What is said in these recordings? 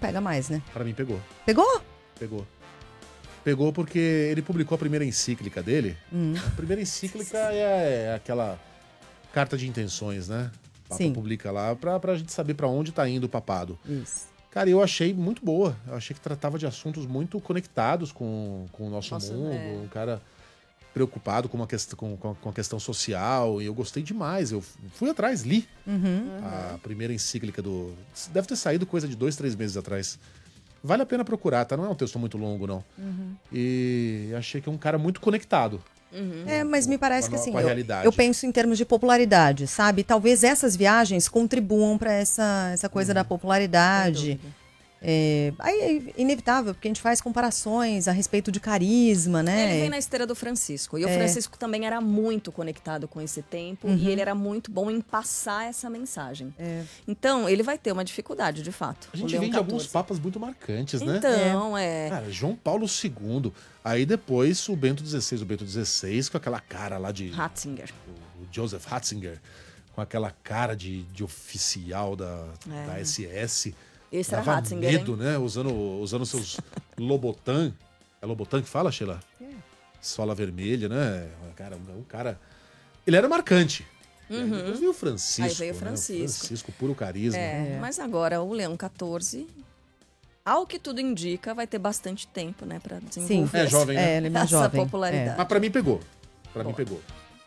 pega mais, né? Pra mim pegou. Pegou? Pegou porque ele publicou a primeira encíclica dele. A primeira encíclica é aquela carta de intenções, né? O Papa publica lá pra gente saber pra onde tá indo o papado. Isso. Cara, eu achei muito boa. Eu achei que tratava de assuntos muito conectados com o nosso mundo. Um cara preocupado com a questão social. E eu gostei demais. Eu fui atrás, li a primeira encíclica do... Deve ter saído coisa de 2-3 meses atrás. Vale a pena procurar, tá? Não é um texto muito longo, não. E achei que é um cara muito conectado. Mas me parece que assim, com a realidade. eu penso em termos de popularidade, sabe? Talvez essas viagens contribuam para essa coisa da popularidade. Aí é inevitável, porque a gente faz comparações a respeito de carisma, né? Ele vem na esteira do Francisco. E o Francisco também era muito conectado com esse tempo. E ele era muito bom em passar essa mensagem. Então, ele vai ter uma dificuldade, de fato. A gente vem de alguns papas muito marcantes, né? Então, Cara, João Paulo II. Aí depois o Bento XVI com aquela cara lá de... Ratzinger. O Joseph Ratzinger. Com aquela cara de oficial da SS. Esse era Dava Ratzinger, medo, né? Usando seus Lobotan. É Lobotan que fala, Sheila? Sola vermelha, né? O cara... Ele era marcante. E aí depois veio o Francisco. Aí veio o Francisco. Né? O Francisco, puro carisma. Mas agora o Leão XIV, ao que tudo indica, vai ter bastante tempo, né? Pra desenvolver Sim. É jovem, né? Ele é mais essa jovem. popularidade. Mas pra mim pegou. Pra mim pegou.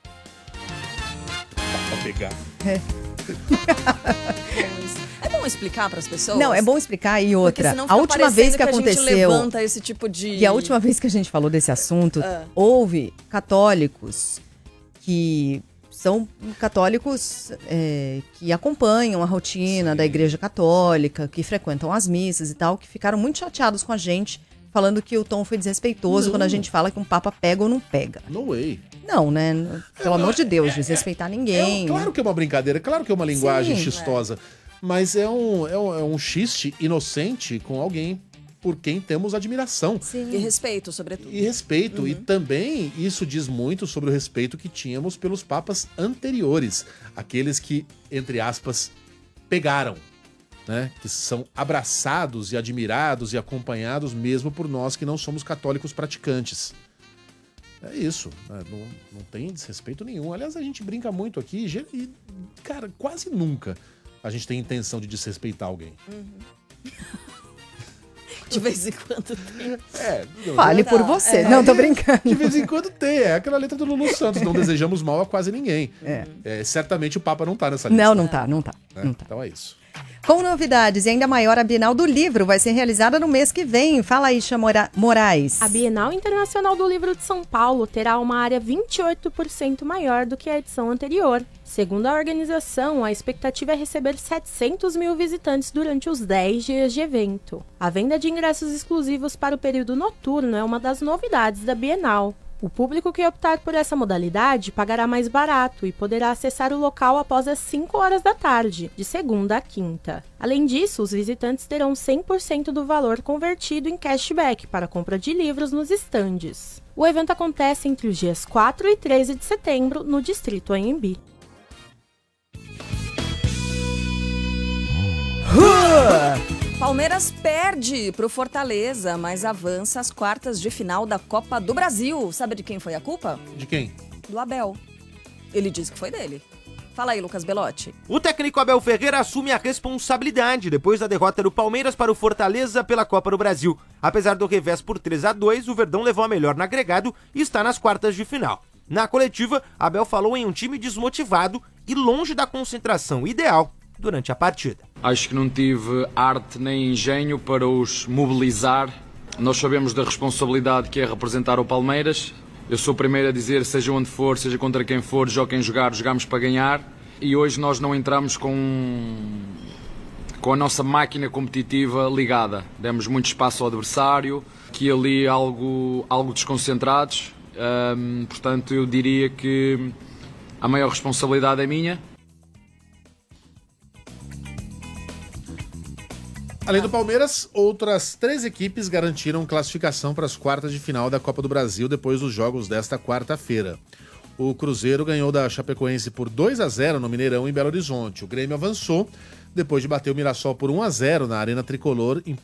Pra pegar. É bom explicar para as pessoas? Não, é bom explicar. E outra, Porque senão a fica última vez que parecendo aconteceu... a gente levanta esse tipo de... E a última vez que a gente falou desse assunto, houve católicos que são católicos que acompanham a rotina da Igreja Católica, que frequentam as missas e tal, que ficaram muito chateados com a gente, falando que o tom foi desrespeitoso quando a gente fala que um papa pega ou não pega. No way. Não, né? Pelo amor de Deus, desrespeitar ninguém. Claro que é uma brincadeira, claro que é uma linguagem xistosa. Mas é um xiste inocente com alguém por quem temos admiração. Sim. E respeito, sobretudo. E respeito. E também isso diz muito sobre o respeito que tínhamos pelos papas anteriores. Aqueles que, entre aspas, pegaram. Né? Que são abraçados e admirados e acompanhados mesmo por nós que não somos católicos praticantes. É isso. Né? Não tem desrespeito nenhum. Aliás, a gente brinca muito aqui e, cara, quase nunca a gente tem intenção de desrespeitar alguém. De vez em quando tem. Fale por você. Não, tô brincando. De vez em quando tem. É aquela letra do Lulu Santos. Não desejamos mal a quase ninguém. Certamente o Papa não tá nessa lista. Não tá. Né? Então é isso. Com novidades e ainda maior, a Bienal do Livro vai ser realizada no mês que vem. Fala aí, Moraes. A Bienal Internacional do Livro de São Paulo terá uma área 28% maior do que a edição anterior. Segundo a organização, a expectativa é receber 700 mil visitantes durante os 10 dias de evento. A venda de ingressos exclusivos para o período noturno é uma das novidades da Bienal. O público que optar por essa modalidade pagará mais barato e poderá acessar o local após as 5 horas da tarde, de segunda a quinta. Além disso, os visitantes terão 100% do valor convertido em cashback para a compra de livros nos estandes. O evento acontece entre os dias 4 e 13 de setembro, no Distrito Anhembi. Palmeiras perde pro Fortaleza, mas avança às quartas de final da Copa do Brasil. Sabe de quem foi a culpa? De quem? Do Abel. Ele disse que foi dele. Fala aí, Lucas Belotti. O técnico Abel Ferreira assume a responsabilidade depois da derrota do Palmeiras para o Fortaleza pela Copa do Brasil. Apesar do revés por 3-2, o Verdão levou a melhor no agregado e está nas quartas de final. Na coletiva, Abel falou em um time desmotivado e longe da concentração ideal durante a partida. Acho que não tive arte nem engenho para os mobilizar. Nós sabemos da responsabilidade que é representar o Palmeiras. Eu sou o primeiro a dizer, seja onde for, seja contra quem for, joguem jogar, jogamos para ganhar. E hoje nós não entramos com a nossa máquina competitiva ligada. Demos muito espaço ao adversário, que ali algo desconcentrados. Portanto, eu diria que a maior responsabilidade é minha. Além do Palmeiras, outras 3 equipes garantiram classificação para as quartas de final da Copa do Brasil depois dos jogos desta quarta-feira. O Cruzeiro ganhou da Chapecoense por 2-0 no Mineirão em Belo Horizonte. O Grêmio avançou depois de bater o Mirassol por 1-0 na Arena Tricolor em